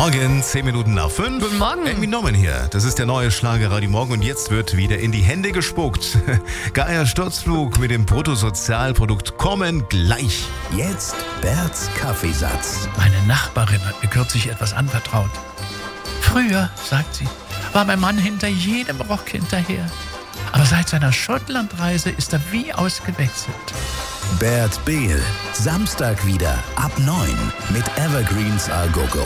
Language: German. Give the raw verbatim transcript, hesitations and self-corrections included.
Morgen, zehn Minuten nach fünf. Guten Morgen. Amy Norman hier. Das ist der neue Schlagerradio Morgen und jetzt wird wieder in die Hände gespuckt. Geier Sturzflug mit dem Bruttosozialprodukt kommen gleich. Jetzt Berts Kaffeesatz. Meine Nachbarin hat mir kürzlich etwas anvertraut. Früher, sagt sie, war mein Mann hinter jedem Rock hinterher. Aber seit seiner Schottlandreise ist er wie ausgewechselt. Bert Behl. Samstag wieder ab neun mit Evergreens A Go Go.